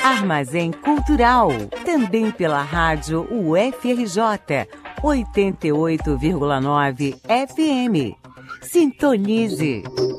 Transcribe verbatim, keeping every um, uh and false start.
Armazém Cultural, também pela rádio U F R J, oitenta e oito vírgula nove F M. Sintonize.